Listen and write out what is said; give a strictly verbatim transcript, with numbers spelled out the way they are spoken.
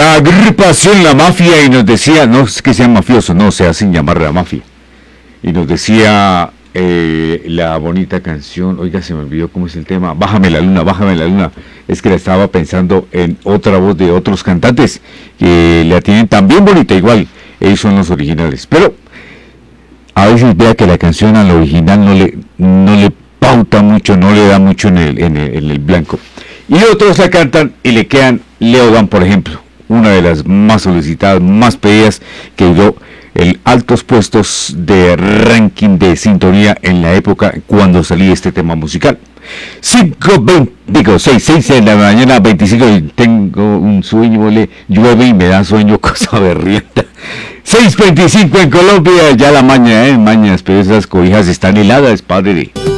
La agrupación La Mafia y nos decía, no es que sean mafiosos, no, se hacen llamar La Mafia. Y nos decía eh, la bonita canción, oiga, se me olvidó cómo es el tema, Bájame la luna, bájame la luna. Es que la estaba pensando en otra voz de otros cantantes que la tienen también bonita, igual, ellos son los originales. Pero a veces vea que la canción al original no le, no le pauta mucho, no le da mucho en el, en el, en el blanco. Y otros la cantan y le quedan Leo Dan, por ejemplo, una de las más solicitadas, más pedidas, que dio el altos puestos de ranking de sintonía en la época cuando salía este tema musical. cinco, veinte, digo, seis, seis de la mañana, veinticinco, y tengo un sueño, le llueve y me da sueño, cosa berrienta. seis veinticinco en Colombia, ya la maña, eh, mañas, pero esas cobijas están heladas, padre.